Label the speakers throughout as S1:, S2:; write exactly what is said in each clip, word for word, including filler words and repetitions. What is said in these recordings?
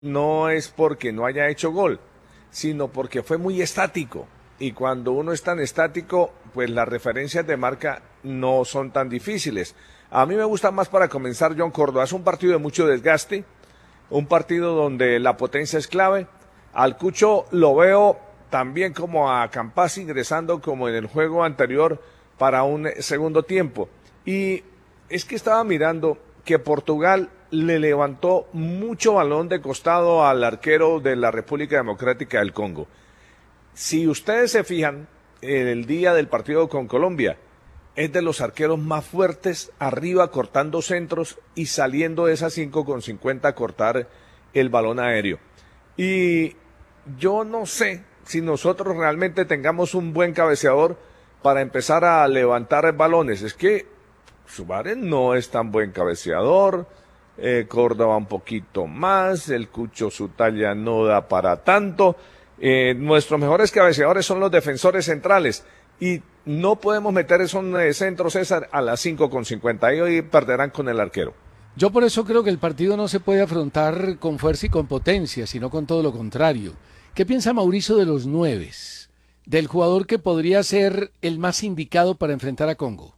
S1: no es porque no haya hecho gol, sino porque fue muy estático. Y cuando uno es tan estático, pues las referencias de marca no son tan difíciles. A mí me gusta más para comenzar John Córdoba. Es un partido de mucho desgaste, un partido donde la potencia es clave. Al Cucho lo veo también como a Campas ingresando como en el juego anterior para un segundo tiempo. Y es que estaba mirando que Portugal le levantó mucho balón de costado al arquero de la República Democrática del Congo. Si ustedes se fijan, en el día del partido con Colombia, es de los arqueros más fuertes, arriba cortando centros y saliendo de esas cinco con cincuenta a cortar el balón aéreo. Y yo no sé si nosotros realmente tengamos un buen cabeceador para empezar a levantar balones. Es que Suárez no es tan buen cabeceador, eh, Córdoba un poquito más, el Cucho su talla no da para tanto. Eh, nuestros mejores cabeceadores son los defensores centrales y no podemos meter esos eh, centros, César, a las cinco con cincuenta y hoy perderán con el arquero.
S2: Yo por eso creo que el partido no se puede afrontar con fuerza y con potencia, sino con todo lo contrario. ¿Qué piensa Mauricio de los nueves? Del jugador que podría ser el más indicado para enfrentar a Congo.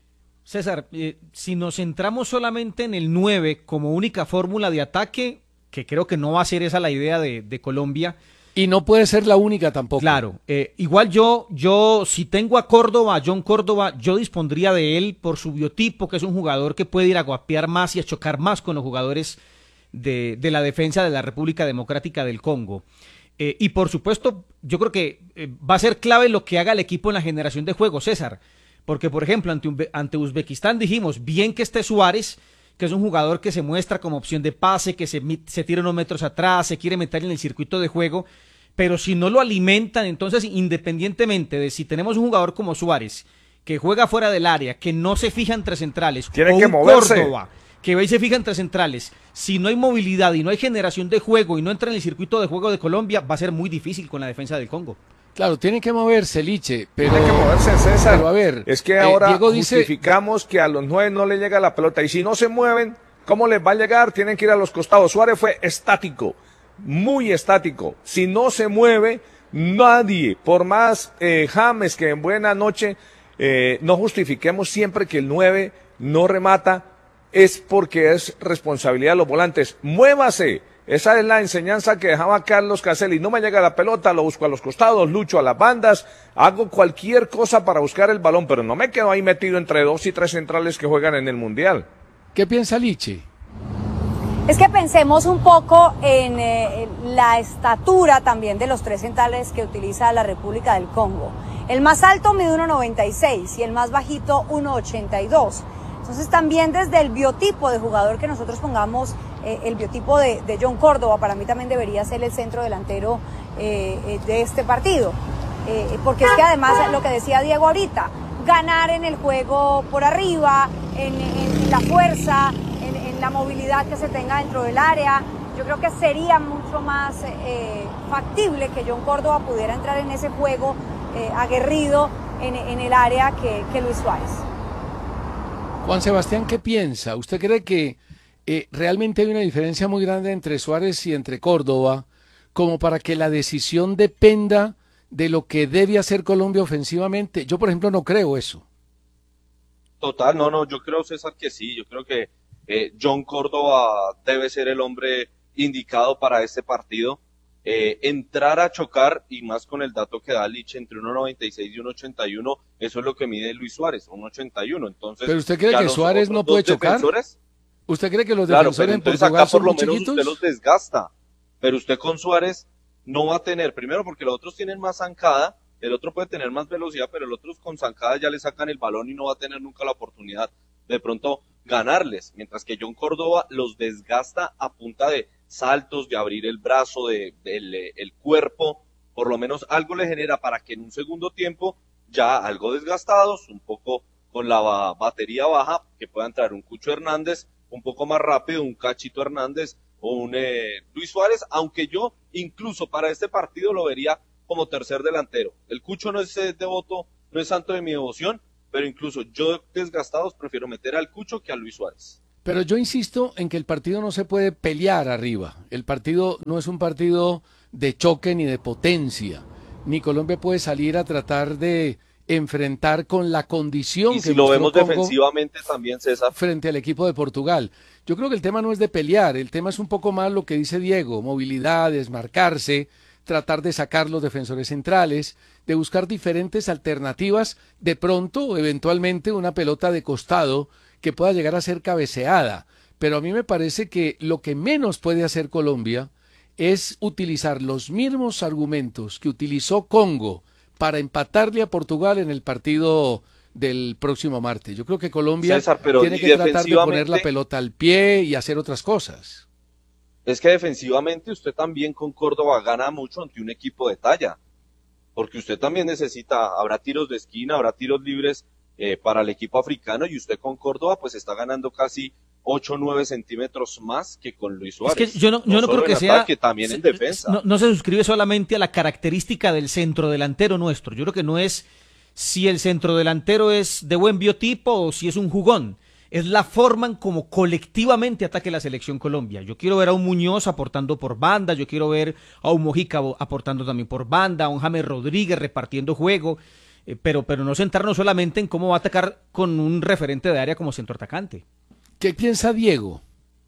S3: César, eh, si nos centramos solamente en el nueve como única fórmula de ataque, que creo que no va a ser esa la idea de, de Colombia.
S2: Y no puede ser la única tampoco.
S3: Claro, eh, igual yo, yo, si tengo a Córdoba, a John Córdoba, yo dispondría de él por su biotipo, que es un jugador que puede ir a guapear más y a chocar más con los jugadores de, de la defensa de la República Democrática del Congo. Eh, y por supuesto, yo creo que eh, va a ser clave lo que haga el equipo en la generación de juego, César. Porque, por ejemplo, ante, ante Uzbekistán dijimos, bien que esté Suárez, que es un jugador que se muestra como opción de pase, que se, se tira unos metros atrás, se quiere meter en el circuito de juego, pero si no lo alimentan, entonces independientemente de si tenemos un jugador como Suárez, que juega fuera del área, que no se fija entre centrales,
S1: tiene
S3: o
S1: que
S3: un
S1: moverse.
S3: Córdoba, que ve y se fija entre centrales, si no hay movilidad y no hay generación de juego y no entra en el circuito de juego de Colombia, va a ser muy difícil con la defensa del Congo.
S2: Claro, tiene que moverse, Liche, pero...
S1: Tiene que moverse, César.
S2: Pero a ver,
S1: es que ahora
S2: eh, Diego
S1: justificamos
S2: dice...
S1: que a los nueve no le llega la pelota, y si no se mueven, ¿cómo les va a llegar? Tienen que ir a los costados. Suárez fue estático, muy estático. Si no se mueve, nadie, por más eh, James que en buena noche, eh, no justifiquemos siempre que el nueve no remata, es porque es responsabilidad de los volantes. Muévase. Esa es la enseñanza que dejaba Carlos Caselli. No me llega la pelota, lo busco a los costados, lucho a las bandas, hago cualquier cosa para buscar el balón, pero no me quedo ahí metido entre dos y tres centrales que juegan en el Mundial.
S2: ¿Qué piensa Liche?
S4: Es que pensemos un poco en, eh, en la estatura también de los tres centrales que utiliza la República del Congo. El más alto mide uno noventa y seis y el más bajito uno ochenta y dos. Entonces también desde el biotipo de jugador que nosotros pongamos, eh, el biotipo de, de John Córdoba, para mí también debería ser el centro delantero eh, eh, de este partido. Eh, porque es que además, lo que decía Diego ahorita, ganar en el juego por arriba, en, en la fuerza, en, en la movilidad que se tenga dentro del área, yo creo que sería mucho más eh, factible que John Córdoba pudiera entrar en ese juego eh, aguerrido en, en el área que, que Luis Suárez.
S2: Juan Sebastián, ¿qué piensa? ¿Usted cree que eh, realmente hay una diferencia muy grande entre Suárez y entre Córdoba, como para que la decisión dependa de lo que debe hacer Colombia ofensivamente? Yo, por ejemplo, no creo eso.
S5: Total, no, no, yo creo, César, que sí. Yo creo que eh, John Córdoba debe ser el hombre indicado para este partido. Eh, entrar a chocar, y más con el dato que da Liche, entre uno noventa y seis y uno ochenta y uno, eso es lo que mide Luis Suárez, uno ochenta y uno. Entonces,
S2: ¿pero usted cree que Suárez no puede chocar? ¿Usted cree que los
S5: claro,
S2: defensores en
S5: entonces
S2: Portugal
S5: acá por
S2: son
S5: lo
S2: muy
S5: menos
S2: chiquitos?
S5: usted los desgasta, pero usted con Suárez no va a tener, primero porque los otros tienen más zancada, el otro puede tener más velocidad, pero el otro con zancada ya le sacan el balón y no va a tener nunca la oportunidad de pronto ganarles, mientras que John Córdoba los desgasta a punta de saltos, de abrir el brazo, de, de el, el cuerpo, por lo menos algo le genera para que en un segundo tiempo, ya algo desgastados, un poco con la batería baja, que pueda entrar un Cucho Hernández un poco más rápido, un Cachito Hernández o un eh, Luis Suárez, aunque yo incluso para este partido lo vería como tercer delantero. El Cucho no es eh, devoto, no es santo de mi devoción, pero incluso yo desgastados prefiero meter al Cucho que a Luis Suárez.
S2: Pero yo insisto en que el partido no se puede pelear arriba. El partido no es un partido de choque ni de potencia. Ni Colombia puede salir a tratar de enfrentar con la condición
S5: y
S2: que
S5: si lo vemos
S2: Congo
S5: defensivamente también, César,
S2: frente al equipo de Portugal. Yo creo que el tema no es de pelear, el tema es un poco más lo que dice Diego, movilidad, desmarcarse, tratar de sacar los defensores centrales, de buscar diferentes alternativas, de pronto, eventualmente, una pelota de costado que pueda llegar a ser cabeceada. Pero a mí me parece que lo que menos puede hacer Colombia es utilizar los mismos argumentos que utilizó Congo para empatarle a Portugal en el partido del próximo martes. Yo creo que Colombia
S5: César, pero
S2: tiene que tratar de poner la pelota al pie y hacer otras cosas.
S5: Es que defensivamente usted también con Córdoba gana mucho ante un equipo de talla, porque usted también necesita, habrá tiros de esquina, habrá tiros libres eh, para el equipo africano, y usted con Córdoba pues está ganando casi ocho o nueve centímetros más que con Luis Suárez.
S3: Es que yo no, yo no, no creo que sea...
S5: Ataque, también en defensa.
S3: No, no se suscribe solamente a la característica del centrodelantero nuestro. Yo creo que no es si el centrodelantero es de buen biotipo o si es un jugón. Es la forma en como colectivamente ataque la selección Colombia. Yo quiero ver a un Muñoz aportando por banda, yo quiero ver a un Mojica aportando también por banda, a un James Rodríguez repartiendo juego, eh, pero, pero no centrarnos solamente en cómo va a atacar con un referente de área como centroatacante.
S2: ¿Qué piensa Diego?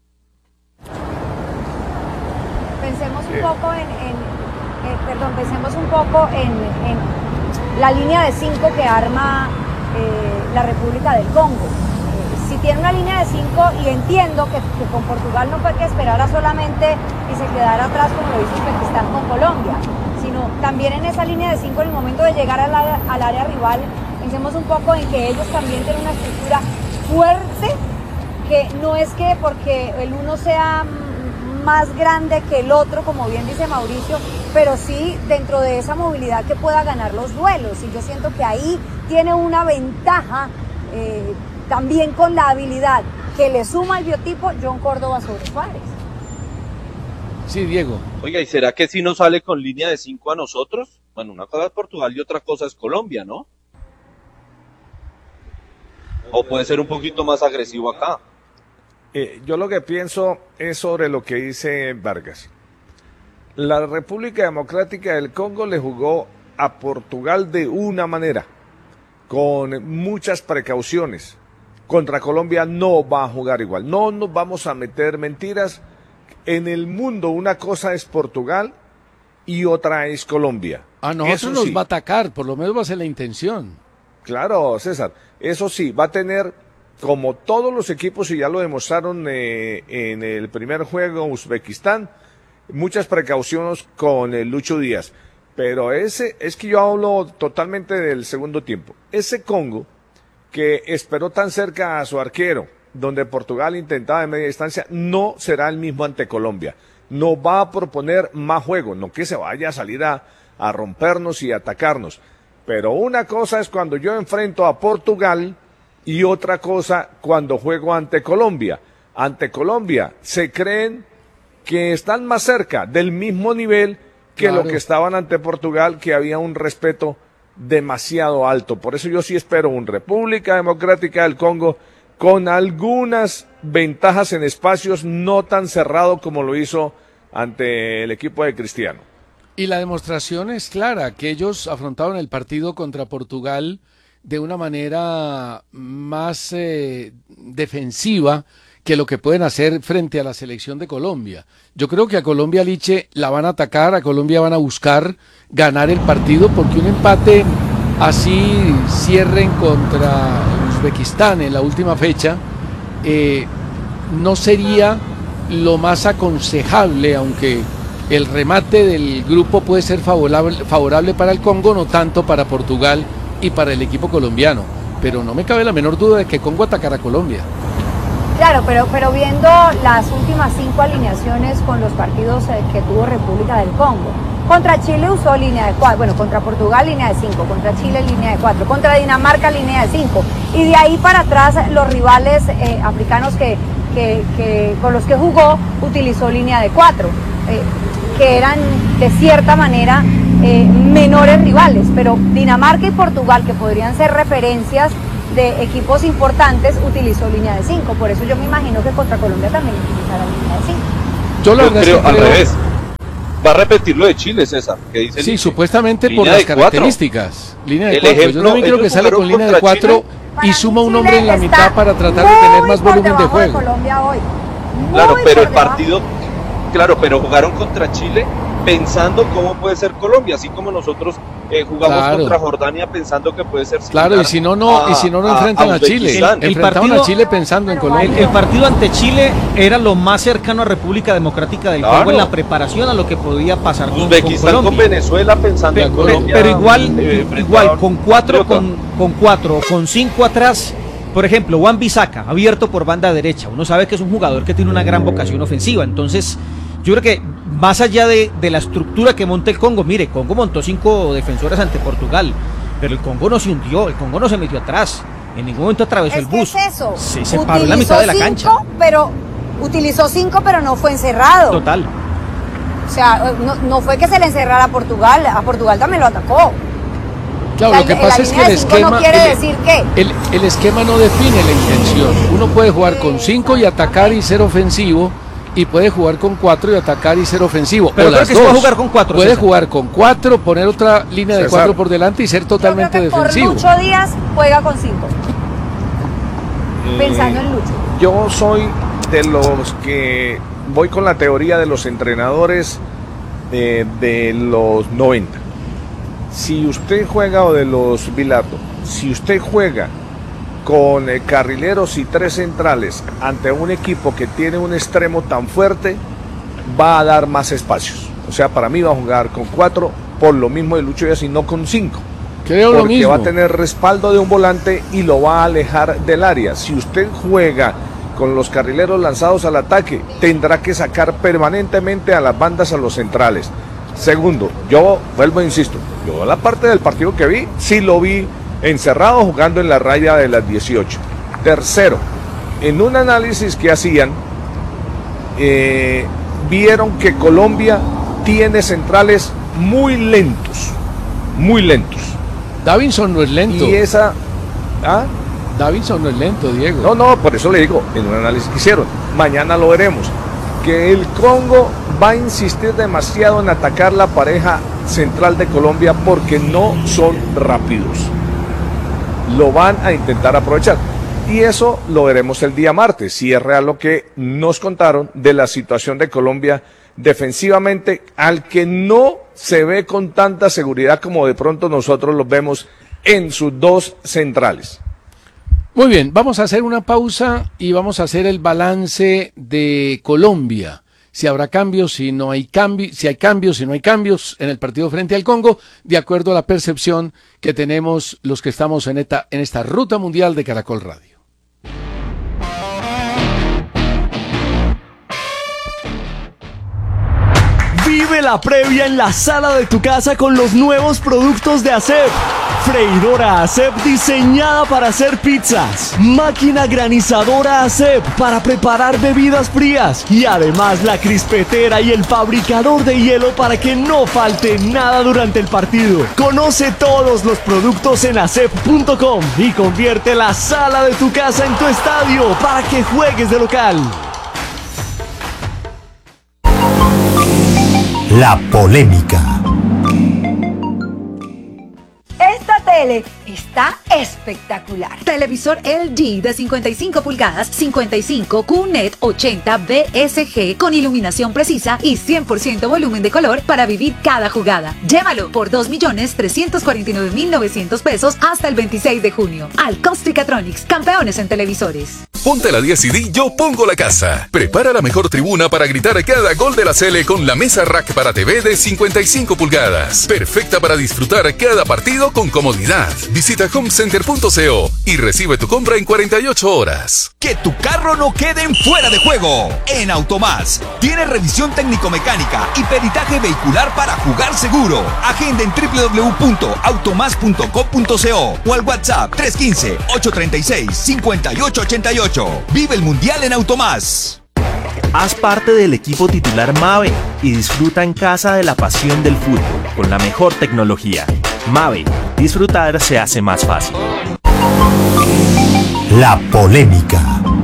S4: Pensemos un poco en, en eh, perdón, pensemos un poco en, en la línea de cinco que arma eh, la República del Congo. Eh, si tiene una línea de cinco, y entiendo que, que con Portugal no fue que esperara solamente y se quedara atrás como lo hizo Uzbekistán con Colombia, sino también en esa línea de cinco, en el momento de llegar al área, al área rival, pensemos un poco en que ellos también tienen una estructura fuerte, que no es que porque el uno sea más grande que el otro, como bien dice Mauricio, pero sí dentro de esa movilidad que pueda ganar los duelos, y yo siento que ahí tiene una ventaja eh, también con la habilidad que le suma el biotipo John Córdoba sobre Suárez.
S2: Sí, Diego.
S5: Oiga, ¿y será que si no sale con línea de cinco a nosotros? Bueno, una cosa es Portugal y otra cosa es Colombia, ¿no? O puede ser un poquito más agresivo acá.
S1: Eh, yo lo que pienso es sobre lo que dice Vargas. La República Democrática del Congo le jugó a Portugal de una manera, con muchas precauciones. Contra Colombia no va a jugar igual. No nos vamos a meter mentiras. En el mundo una cosa es Portugal y otra es Colombia.
S2: A nosotros
S1: Eso
S2: nos
S1: sí.
S2: va a atacar, por lo menos va a ser la intención.
S1: Claro, César. Eso sí, va a tener, como todos los equipos, y ya lo demostraron eh, en el primer juego Uzbekistán, muchas precauciones con el Lucho Díaz. Pero ese, es que yo hablo totalmente del segundo tiempo. Ese Congo, que esperó tan cerca a su arquero, donde Portugal intentaba de media distancia, no será el mismo ante Colombia. No va a proponer más juego, no que se vaya a salir a, a rompernos y atacarnos. Pero una cosa es cuando yo enfrento a Portugal y otra cosa cuando juego ante Colombia. Ante Colombia se creen que están más cerca del mismo nivel que
S2: Claro.
S1: lo que estaban ante Portugal, que había un respeto demasiado alto. Por eso yo sí espero un República Democrática del Congo con algunas ventajas en espacios, no tan cerrado como lo hizo ante el equipo de Cristiano.
S2: Y la demostración es clara, que ellos afrontaron el partido contra Portugal de una manera más eh, defensiva que lo que pueden hacer frente a la selección de Colombia. Yo creo que a Colombia, Liche, la van a atacar, a Colombia van a buscar ganar el partido, porque un empate así cierren contra Uzbekistán en la última fecha eh, no sería lo más aconsejable, aunque el remate del grupo puede ser favorable, favorable para el Congo, no tanto para Portugal y para el equipo colombiano. Pero no me cabe la menor duda de que Congo atacará a Colombia.
S4: Claro, pero, pero viendo las últimas cinco alineaciones con los partidos eh, que tuvo República del Congo. Contra Chile usó línea de cuatro, bueno, contra Portugal línea de cinco, contra Chile línea de cuatro, contra Dinamarca línea de cinco. Y de ahí para atrás los rivales eh, africanos que, que, que, con los que jugó utilizó línea de cuatro, eh, que eran de cierta manera eh, menores rivales. Pero Dinamarca y Portugal, que podrían ser referencias de equipos importantes utilizó línea de cinco, por eso yo me imagino que contra Colombia también utilizará línea de cinco.
S2: Yo, la
S5: Yo
S2: verdad
S5: creo
S2: es que
S5: al
S2: creo...
S5: revés. Va a repetir lo de Chile, César, que dice
S2: Sí,
S5: Lice.
S2: supuestamente
S5: Línea
S2: por las
S5: de cuatro.
S2: características. Línea de
S5: El
S2: cuatro.
S5: ejemplo,
S2: Yo también creo que
S5: ellos
S2: sale con
S5: jugaron
S2: línea de
S5: contra
S2: cuatro
S4: Para
S2: y
S4: mí
S2: suma un
S4: Chile
S2: hombre en la
S4: está
S2: mitad para tratar de tener
S4: muy
S2: más
S4: por
S2: volumen de
S4: debajo
S2: juego.
S4: Colombia hoy.
S5: Claro,
S4: Muy
S5: pero
S4: por
S5: el
S4: debajo.
S5: partido, claro, pero jugaron contra Chile pensando cómo puede ser Colombia, así como nosotros eh, jugamos
S2: Claro.
S5: contra Jordania pensando que puede ser similar
S2: Claro, y si no, no,
S5: a-
S2: y si no, no enfrentan a, Chile.
S5: Uzbekistán.
S3: El
S2: Enfrentaban
S3: partido-
S2: a Chile pensando en
S4: Pero
S2: Colombia.
S3: El, el partido ante Chile era lo más cercano a República Democrática del
S5: Claro.
S3: Congo en la preparación a lo que podía pasar con, con
S5: Uzbekistán con,
S3: Colombia.
S5: Venezuela pensando
S3: Pe-
S5: en
S3: pe-
S5: Colombia.
S3: pero igual,
S5: eh, frente
S3: igual
S5: a
S3: con cuatro,
S5: Patriota.
S3: con, con cuatro, con cinco atrás. Por ejemplo, Wan Bissaka, abierto por banda derecha. Uno sabe que es un jugador que tiene una gran vocación ofensiva. Entonces, yo creo que más allá de, de la estructura que monta el Congo, mire, Congo montó cinco defensores ante Portugal, pero el Congo no se hundió, el Congo no se metió atrás. En ningún momento atravesó
S4: Es
S3: el
S4: que
S3: bus.
S4: es eso.
S3: Se separó en la mitad de la
S4: Utilizó
S3: cancha.
S4: cinco, pero utilizó cinco, pero no fue encerrado.
S3: Total.
S4: O sea, no, no fue que se le encerrara a Portugal, a Portugal también lo atacó.
S2: Claro,
S4: O sea,
S2: lo que
S4: la
S2: pasa es que
S4: línea
S2: el
S4: de cinco
S2: esquema,
S4: no quiere
S2: el,
S4: decir que
S2: el- el esquema no define la intención. Uno puede jugar con cinco y atacar y ser ofensivo, y puede jugar con cuatro y atacar y ser ofensivo.
S3: Pero
S2: o
S3: creo
S2: las
S3: que se va a
S2: dos.
S3: jugar con cuatro,
S2: Puede
S3: César.
S2: jugar con cuatro, poner otra línea de
S1: César.
S2: cuatro por delante y ser totalmente
S4: yo creo que
S2: defensivo.
S4: por Lucho Díaz juega con cinco,
S1: Eh,
S4: pensando en Lucho.
S1: Yo soy de los que voy con la teoría de los entrenadores eh, de los noventa. Si usted juega, o de los Bilardo, si usted juega con eh, carrileros y tres centrales ante un equipo que tiene un extremo tan fuerte, va a dar más espacios. O sea, para mí va a jugar con cuatro por lo mismo de Lucho Díaz y no con cinco.
S2: Creo lo
S1: Porque
S2: mismo.
S1: va a tener respaldo de un volante y lo va a alejar del área. Si usted juega con los carrileros lanzados al ataque, tendrá que sacar permanentemente a las bandas, a los centrales. Segundo, yo vuelvo e insisto, yo la parte del partido que vi, sí lo vi encerrado jugando en la raya de las dieciocho. Tercero, en un análisis que hacían, eh, vieron que Colombia tiene centrales muy lentos, muy lentos.
S2: Davinson no es lento.
S1: Y esa... ¿ah?
S2: Davinson no es lento, Diego.
S1: No, no, por eso le digo, en un análisis que hicieron, mañana lo veremos, que el Congo va a insistir demasiado en atacar la pareja central de Colombia porque no son rápidos. Lo van a intentar aprovechar. Y eso lo veremos el día martes, si es real lo que nos contaron de la situación de Colombia defensivamente, al que no se ve con tanta seguridad como de pronto nosotros los vemos en sus dos centrales.
S2: Muy bien, vamos a hacer una pausa y vamos a hacer el balance de Colombia. Si habrá cambios, si no hay cambios, si hay cambios, si no hay cambios en el partido frente al Congo, de acuerdo a la percepción que tenemos los que estamos en esta, en esta ruta mundial de Caracol Radio.
S6: Vive la previa en la sala de tu casa con los nuevos productos de ASEP. Freidora ASEP diseñada para hacer pizzas. Máquina granizadora ASEP para preparar bebidas frías. Y además la crispetera y el fabricador de hielo para que no falte nada durante el partido. Conoce todos los productos en asep punto com y convierte la sala de tu casa en tu estadio para que juegues de local.
S7: La polémica.
S8: Esta tele está espectacular. Televisor L G de cincuenta y cinco pulgadas, cincuenta y cinco Q net ochenta B S G con iluminación precisa y cien por ciento volumen de color para vivir cada jugada. Llévalo por dos millones trescientos cuarenta y nueve mil novecientos pesos hasta el veintiséis de junio. Alcostricatronics, campeones en televisores.
S9: Ponte la diez y di Yo Pongo la Casa. Prepara la mejor tribuna para gritar cada gol de la Sele con la mesa rack para T V de cincuenta y cinco pulgadas. Perfecta para disfrutar cada partido con comodidad. Visita homecenter punto co y recibe tu compra en cuarenta y ocho horas.
S10: Que tu carro no quede en fuera de juego. En Automás tiene revisión técnico-mecánica y peritaje vehicular para jugar seguro. Agenda en doble u doble u doble u punto automás punto com punto co o al WhatsApp tres uno cinco, ocho tres seis, cinco ocho ocho ocho. Vive el Mundial en Automás.
S11: Haz parte del equipo titular Mave y disfruta en casa de la pasión del fútbol con la mejor tecnología. Mave, disfrutar se hace más fácil.
S7: La polémica.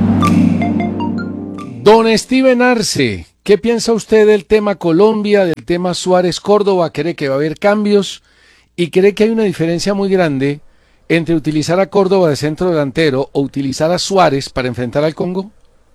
S2: Don Steven Arce, ¿qué piensa usted del tema Colombia, del tema Suárez Córdoba? ¿Cree que va a haber cambios? ¿Y cree que hay una diferencia muy grande entre utilizar a Córdoba de centro delantero o utilizar a Suárez para enfrentar al Congo?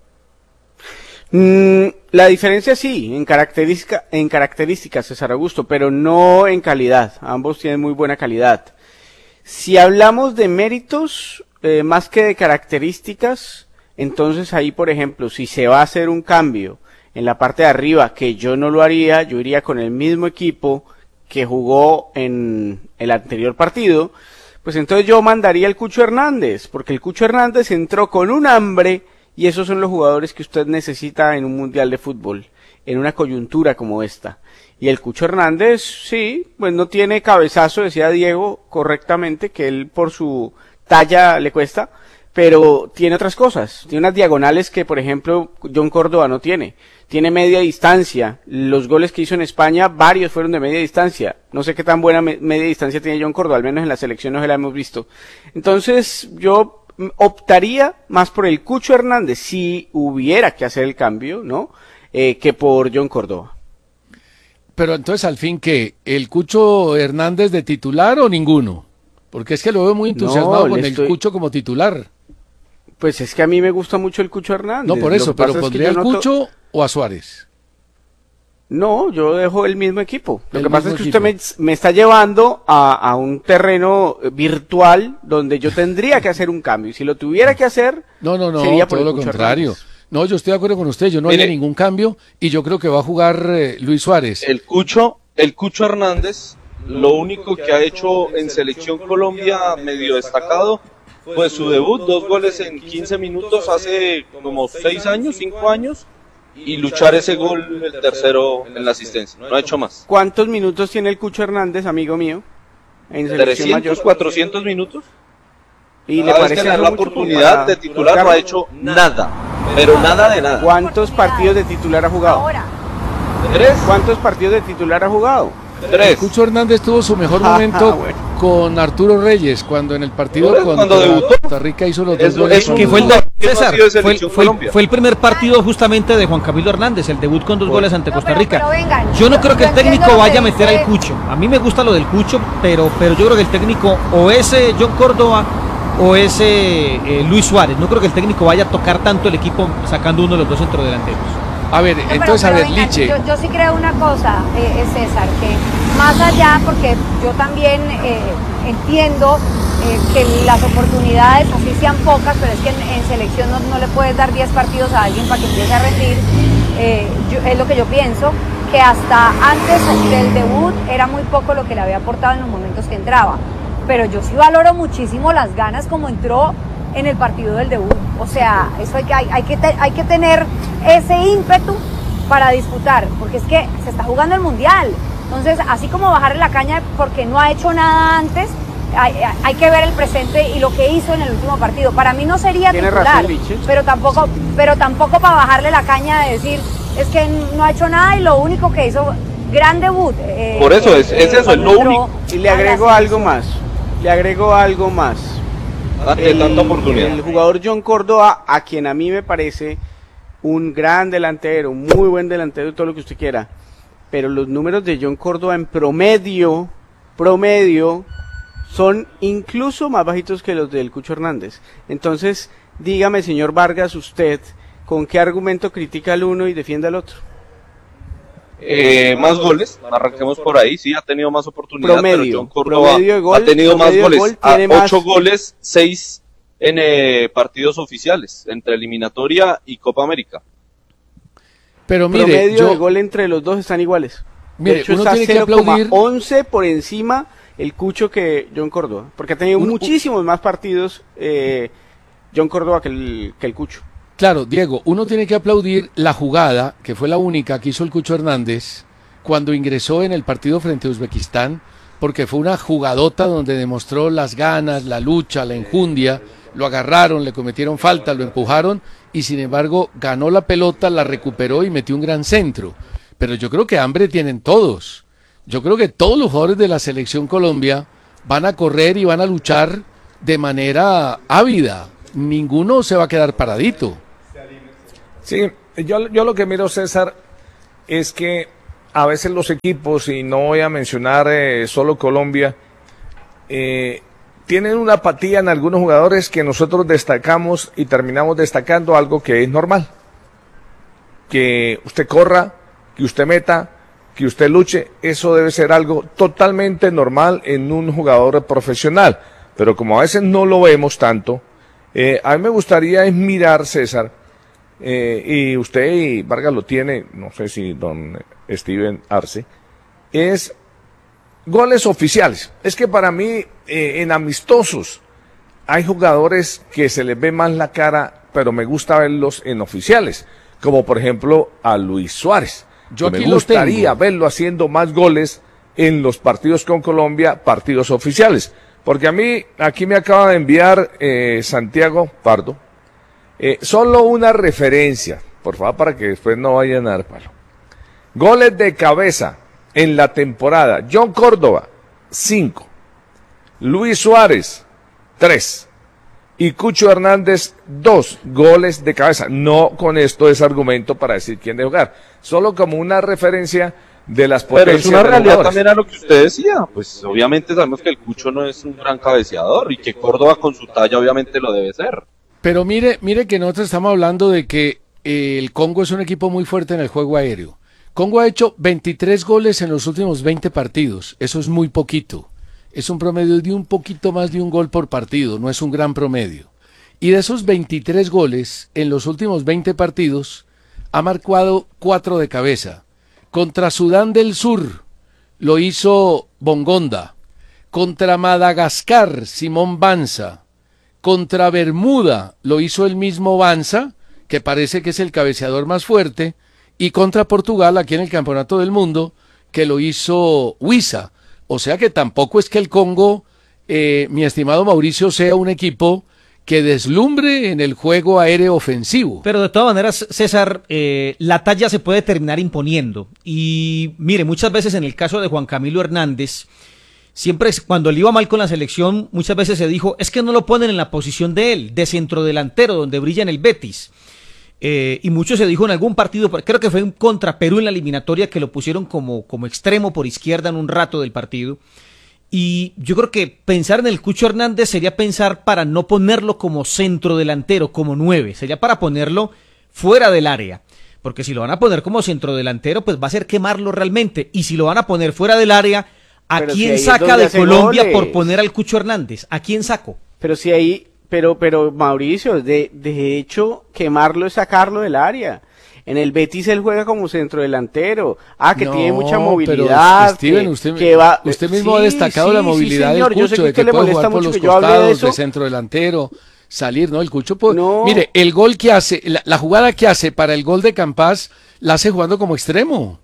S12: Mm, la diferencia sí, en característica, en características, César Augusto, pero no en calidad. Ambos tienen muy buena calidad. Si hablamos de méritos, eh, más que de características, entonces ahí, por ejemplo, si se va a hacer un cambio en la parte de arriba, que yo no lo haría, yo iría con el mismo equipo que jugó en el anterior partido, pues entonces yo mandaría al Cucho Hernández, porque el Cucho Hernández entró con un hambre, y esos son los jugadores que usted necesita en un mundial de fútbol, en una coyuntura como esta. Y el Cucho Hernández, sí, pues no tiene cabezazo, decía Diego correctamente, que él por su talla le cuesta, pero tiene otras cosas, tiene unas diagonales que, por ejemplo, John Córdoba no tiene. Tiene media distancia, los goles que hizo en España, varios fueron de media distancia. No sé qué tan buena me media distancia tiene John Córdoba, al menos en la selección no se la hemos visto. Entonces, yo optaría más por el Cucho Hernández, si hubiera que hacer el cambio, ¿no? Eh, que por John Córdoba.
S2: Pero entonces, al fin, ¿qué? ¿El Cucho Hernández de titular o ninguno? Porque es que lo veo muy entusiasmado no, con estoy... el Cucho como titular.
S12: Pues es que a mí me gusta mucho el Cucho Hernández.
S2: No, por eso, pero ¿pondría al Cucho noto... o a Suárez?
S12: No, yo dejo el mismo equipo. Lo el que pasa es que equipo. usted me, me está llevando a, a un terreno virtual donde yo tendría que hacer un cambio. Y si lo tuviera que hacer,
S2: no, no, no,
S12: sería por
S2: todo
S12: el
S2: lo
S12: Cucho
S2: contrario.
S12: Hernández.
S2: No, yo estoy de acuerdo con usted, yo no haría ningún cambio y yo creo que va a jugar eh, Luis Suárez.
S5: El Cucho, el Cucho Hernández, lo único que ha hecho en Selección Colombia medio destacado fue su debut, dos goles en quince minutos hace como seis años, cinco años, y luchar ese gol, el tercero en la asistencia, no ha hecho más.
S12: ¿Cuántos minutos tiene el Cucho Hernández, amigo mío? En
S5: trescientos, mayor? cuatrocientos minutos.
S12: ¿Y le parece
S5: que la oportunidad para... de titular no ha hecho nada, pero nada de nada?
S12: ¿Cuántos partidos de titular ha jugado?
S5: ¿Tres?
S12: ¿Cuántos partidos de titular ha jugado?
S2: El Cucho Hernández tuvo su mejor momento bueno. con Arturo Reyes, cuando en el partido
S5: contra
S2: cuando Costa Rica hizo los dos goles.
S3: Que fue el de César, fue, fue, fue el primer partido justamente de Juan Camilo Hernández, el debut con dos bueno. goles ante no, Costa Rica. Pero, pero vengan, yo no creo que el técnico vaya a meter al Cucho. A mí me gusta lo del Cucho, pero, pero yo creo que el técnico o es John Córdoba o es eh, Luis Suárez. No creo que el técnico vaya a tocar tanto el equipo sacando uno de los dos centrodelanteros.
S2: A ver, no, entonces, pero, pero, a ver, venga, Liche.
S4: Yo, yo sí creo una cosa, eh, César, que más allá, porque yo también eh, entiendo eh, que las oportunidades, así sean pocas, pero es que en, en selección no, no le puedes dar diez partidos a alguien para que empiece a rendir, eh, yo, es lo que yo pienso, que hasta antes del debut era muy poco lo que le había aportado en los momentos que entraba. Pero yo sí valoro muchísimo las ganas como entró en el partido del debut. O sea, eso hay que, hay, hay que, te, hay que tener ese ímpetu para disputar, porque es que se está jugando el Mundial. Entonces, así como bajarle la caña porque no ha hecho nada antes, hay, hay que ver el presente y lo que hizo en el último partido. Para mí no sería titular, razón, pero tampoco, pero tampoco para bajarle la caña de decir, es que no ha hecho nada y lo único que hizo, gran debut. Eh,
S5: Por eso, es, es eso, es lo único.
S12: Y le agrego algo más, le agrego algo más.
S5: Ante tanta oportunidad.
S12: El jugador John Córdoba, a quien a mí me parece un gran delantero, muy buen delantero, todo lo que usted quiera, pero los números de John Córdoba en promedio, promedio, son incluso más bajitos que los del Cucho Hernández. Entonces, dígame, señor Vargas, usted, ¿con qué argumento critica al uno y defiende al otro?
S5: Eh, más goles, arranquemos por ahí, sí, ha tenido más oportunidades,
S12: promedio,
S5: pero John Córdoba
S12: promedio de gol,
S5: ha tenido más goles,
S12: gol,
S5: a
S12: más...
S5: ocho goles, seis en eh, partidos oficiales, entre eliminatoria y Copa América.
S2: Pero mire,
S12: promedio
S2: yo...
S12: de gol entre los dos están iguales.
S2: Mire,
S12: de hecho,
S2: uno
S12: está
S2: tiene que aplaudir
S12: once por encima el Cucho que John Córdoba, porque ha tenido un, muchísimos un... más partidos eh, John Córdoba que el, que el Cucho.
S2: Claro, Diego, uno tiene que aplaudir la jugada, que fue la única que hizo el Cucho Hernández cuando ingresó en el partido frente a Uzbekistán, porque fue una jugadota donde demostró las ganas, la lucha, la enjundia, lo agarraron, le cometieron falta, lo empujaron y sin embargo ganó la pelota, la recuperó y metió un gran centro. Pero yo creo que hambre tienen todos. Yo creo que todos los jugadores de la Selección Colombia van a correr y van a luchar de manera ávida. ninguno se va a quedar paradito.
S1: Sí, yo, yo lo que miro, César, es que a veces los equipos, y no voy a mencionar eh, solo Colombia, eh, tienen una apatía en algunos jugadores que nosotros destacamos y terminamos destacando algo que es normal. Que usted corra, que usted meta, que usted luche, eso debe ser algo totalmente normal en un jugador profesional. Pero como a veces no lo vemos tanto, eh, a mí me gustaría es mirar, César, eh, y usted y Vargas lo tiene, no sé si don Steven Arce, es goles oficiales. Es que para mí, eh, en amistosos, hay jugadores que se les ve más la cara, pero me gusta verlos en oficiales, como por ejemplo a Luis Suárez.
S2: Yo aquí
S1: me gustaría verlo haciendo más goles en los partidos con Colombia, partidos oficiales. Porque a mí, aquí me acaba de enviar eh, Santiago Pardo, eh, solo una referencia, por favor, para que después no vayan a dar palo. Goles de cabeza en la temporada: John Córdoba, cinco. Luis Suárez, tres. Y Cucho Hernández, dos goles de cabeza. No con esto es argumento para decir quién debe jugar, solo como una referencia de las potencias.
S5: Pero es una realidad también a lo que usted decía. Pues obviamente sabemos que el Cucho no es un gran cabeceador y que Córdoba con su talla obviamente lo debe ser.
S2: Pero mire, mire que nosotros estamos hablando de que eh, el Congo es un equipo muy fuerte en el juego aéreo. Congo ha hecho veintitrés goles en los últimos veinte partidos. Eso es muy poquito. Es un promedio de un poquito más de un gol por partido. No es un gran promedio. Y de esos veintitrés goles en los últimos veinte partidos, ha marcado cuatro de cabeza. Contra Sudán del Sur lo hizo Bongonda. Contra Madagascar, Simón Banza. Contra Bermuda lo hizo el mismo Banza, que parece que es el cabeceador más fuerte. Y contra Portugal, aquí en el Campeonato del Mundo, que lo hizo Huiza. O sea que tampoco es que el Congo, eh, mi estimado Mauricio, sea un equipo que deslumbre en el juego aéreo ofensivo.
S3: Pero de todas maneras, César, eh, la talla se puede terminar imponiendo. Y mire, muchas veces en el caso de Juan Camilo Hernández, siempre cuando le iba mal con la selección, muchas veces se dijo, es que no lo ponen en la posición de él, de centrodelantero, donde brilla en el Betis. Eh, y mucho se dijo en algún partido, creo que fue un contra Perú en la eliminatoria, que lo pusieron como, como extremo por izquierda en un rato del partido. Y yo creo que pensar en el Cucho Hernández sería pensar para no ponerlo como centro delantero, como nueve, sería para ponerlo fuera del área, porque si lo van a poner como centro delantero, pues va a ser quemarlo realmente, y si lo van a poner fuera del área, ¿a
S12: Pero
S3: quién
S12: si
S3: saca de Colombia
S12: goles.
S3: por poner al Cucho Hernández? ¿A quién saco?
S12: Pero si ahí, pero, pero Mauricio, de, de hecho, quemarlo es sacarlo del área. En el Betis él juega como centrodelantero. Ah, que
S2: no,
S12: tiene mucha
S2: pero,
S12: movilidad.
S2: Steven,
S12: que,
S2: usted,
S12: que va,
S2: usted mismo
S12: sí,
S2: ha destacado
S12: sí,
S2: la movilidad
S12: sí, señor.
S2: del Cucho, de que
S12: le
S2: puede jugar por los
S12: que yo hable de
S2: costados,
S12: eso.
S2: de centrodelantero, salir, ¿no? El Cucho puede...
S12: No.
S2: Mire, el gol que hace, la, la jugada que hace para el gol de Campas, la hace jugando como extremo.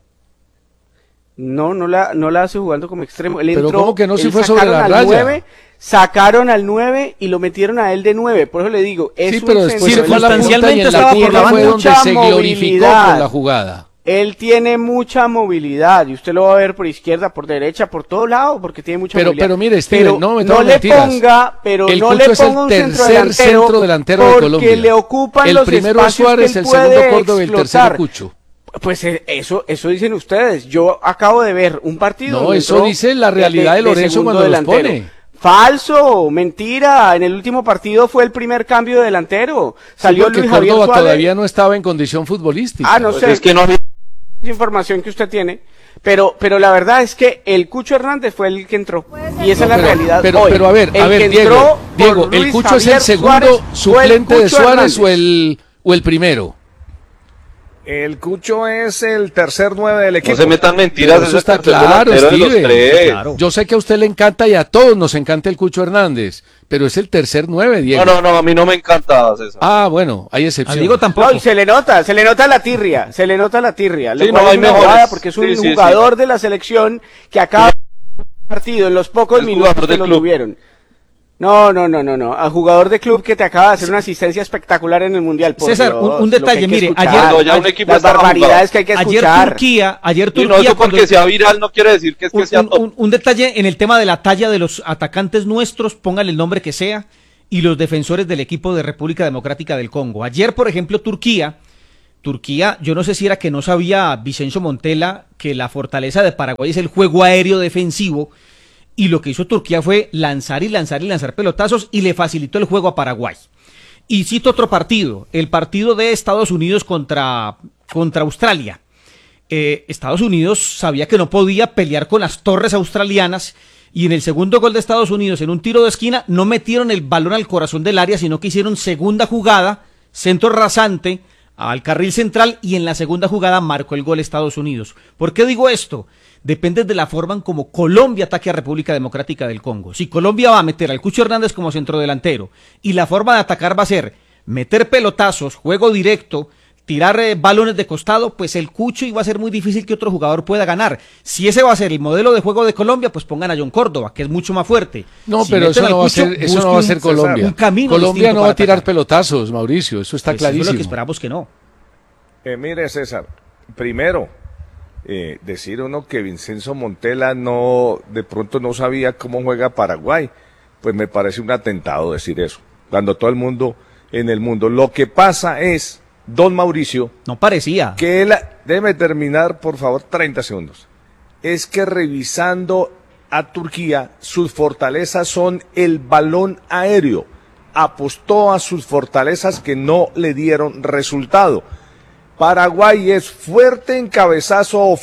S12: No, no la, no la hace jugando como extremo. Él
S2: Pero
S12: entró,
S2: ¿cómo que no? Si
S12: él
S2: fue sobre
S12: sacaron
S2: la
S12: al
S2: raya.
S12: nueve, sacaron al nueve y lo metieron a él de nueve. Por eso le digo, es
S2: Sí,
S12: un
S2: pero después se
S12: centro-
S2: fue a la punta y en
S3: Sustancialmente
S2: la
S3: estaba por la
S2: punta
S3: banda.
S2: fue donde
S12: Mucha
S2: se glorificó
S12: movilidad.
S2: con la jugada.
S12: Él tiene mucha movilidad y usted lo va a ver por izquierda, por derecha, por todo lado, porque tiene mucha
S2: Pero,
S12: movilidad.
S2: pero mire, Steven,
S12: Pero
S2: no me
S12: no
S2: tomes
S12: le
S2: mentiras.
S12: ponga, pero
S2: El
S12: no
S2: Cucho
S12: le
S2: es el
S12: ponga un
S2: tercer centro delantero de
S12: porque
S2: Colombia.
S12: le ocupan
S2: El
S12: los
S2: primero es
S12: espacios
S2: Suárez,
S12: que él
S2: el segundo
S12: puede
S2: Córdoba y el tercero
S12: explotar.
S2: Cucho.
S12: Pues eh, eso, eso dicen ustedes. Yo acabo de ver un partido.
S2: No,
S12: donde
S2: eso
S12: entró
S2: dice la realidad de Lorenzo
S12: segundo
S2: cuando los
S12: delantero.
S2: pone.
S12: Falso, mentira. En el último partido fue el primer cambio de delantero. Salió
S2: Sí, porque
S12: Luis Javier
S2: Córdoba
S12: Suárez.
S2: todavía no estaba en condición futbolística.
S12: Ah, no
S5: Pues
S12: sé.
S5: es que no había...
S12: Información que usted tiene. Pero, pero la verdad es que el Cucho Hernández fue el que entró. Y esa
S2: No,
S12: es la
S2: pero,
S12: realidad
S2: pero,
S12: hoy.
S2: pero a ver, a
S12: El
S2: ver,
S12: que
S2: Diego,
S12: entró por
S2: Diego, ¿el
S12: Luis
S2: Cucho es
S12: Javier
S2: el segundo
S12: Suárez fue el
S2: suplente de
S12: Cucho
S2: Suárez o
S12: Hernández.
S2: el, o el primero?
S1: El Cucho es el tercer nueve del equipo.
S5: No se metan mentiras.
S2: Pero eso
S5: es
S2: está
S5: el tercer
S2: claro,
S5: delantero de los
S2: Steven.
S5: tres.
S3: Claro.
S2: Yo sé que a usted le encanta y a todos nos encanta el Cucho Hernández, pero es el tercer nueve, Diego.
S5: No, no, no, a mí no me encanta, César.
S2: Ah, bueno, hay
S3: A
S2: excepción.
S3: Diego tampoco.
S12: No, y se le nota, se le nota la tirria, se le nota la tirria.
S5: Sí,
S12: Lo
S5: no,
S12: cual
S5: hay
S12: es una
S5: mejores.
S12: bobada porque es un
S5: Sí, sí,
S12: jugador de la selección que acaba de partido en los pocos
S5: Es
S12: minutos
S5: jugador
S12: que
S5: de
S12: lo
S5: club.
S12: tuvieron. No, no, no, no, no. A jugador de club que te acaba de hacer una asistencia espectacular en el mundial. Por
S3: César,
S12: Dios,
S3: un- un
S12: lo que
S3: detalle,
S12: hay que
S3: mire,
S12: escuchar,
S3: ayer-
S5: Cuando ya un equipo
S12: las
S5: está
S12: barbaridades
S5: jugado.
S12: que hay que
S3: Ayer
S12: escuchar.
S3: Turquía, ayer
S5: Y
S3: Turquía
S5: no, eso
S3: cuando-
S5: porque sea viral no quiere decir que es que
S3: un,
S5: sea
S3: un-
S5: top.
S3: un- un detalle en el tema de la talla de los atacantes nuestros, póngale el nombre que sea. y los defensores del equipo de República Democrática del Congo. Ayer, por ejemplo, Turquía, Turquía, yo no sé si era que no sabía Vicencio Montella que la fortaleza de Paraguay es el juego aéreo defensivo, y lo que hizo Turquía fue lanzar y lanzar y lanzar pelotazos y le facilitó el juego a Paraguay. Y cito otro partido, el partido de Estados Unidos contra, contra Australia. Eh, Estados Unidos sabía que no podía pelear con las torres australianas, y en el segundo gol de Estados Unidos, en un tiro de esquina, no metieron el balón al corazón del área, sino que hicieron segunda jugada, centro rasante al carril central, y en la segunda jugada marcó el gol Estados Unidos. ¿Por qué digo esto? Depende de la forma en como Colombia ataque a República Democrática del Congo. Si Colombia va a meter al Cucho Hernández como centrodelantero, y la forma de atacar va a ser meter pelotazos, juego directo, tirar eh, balones de costado, pues el Cucho iba a ser muy difícil que otro jugador pueda ganar. Si ese va a ser el modelo de juego de Colombia, pues pongan a John Córdoba, que es mucho más fuerte.
S2: No,
S3: si
S2: pero eso no,
S3: Cucho,
S2: va a ser, eso no va a ser Colombia.
S3: Un camino
S2: Colombia no va a tirar
S3: atacar.
S2: pelotazos, Mauricio, eso está
S3: pues
S2: clarísimo.
S3: Eso es lo que esperamos que no.
S1: Eh, mire, César, primero, eh, decir uno que Vicencio Montella no, de pronto no sabía cómo juega Paraguay, pues me parece un atentado decir eso, cuando todo el mundo en el mundo. Lo que pasa es, don Mauricio,
S3: no parecía
S1: que él, déjeme terminar por favor treinta segundos, es que revisando a Turquía, sus fortalezas son el balón aéreo, apostó a sus fortalezas que no le dieron resultado. Paraguay es fuerte en cabezazo